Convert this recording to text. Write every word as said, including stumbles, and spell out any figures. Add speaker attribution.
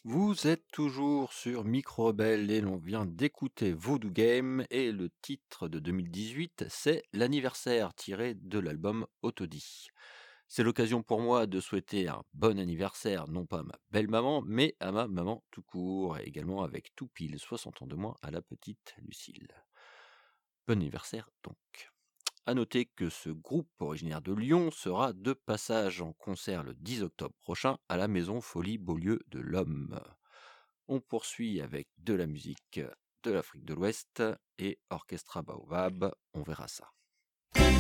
Speaker 1: Vous êtes toujours sur Micro Rebelle et l'on vient d'écouter Voodoo Game et le titre de deux mille dix-huit, c'est l'anniversaire tiré de l'album Autodie. C'est l'occasion pour moi de souhaiter un bon anniversaire, non pas à ma belle-maman, mais à ma maman tout court, et également avec tout pile soixante ans de moins à la petite Lucille. Bon anniversaire donc. À noter que ce groupe originaire de Lyon sera de passage en concert le dix octobre prochain à la Maison Folie Beaulieu de l'Homme. On poursuit avec de la musique de l'Afrique de l'Ouest et Orchestra Baobab, on verra ça.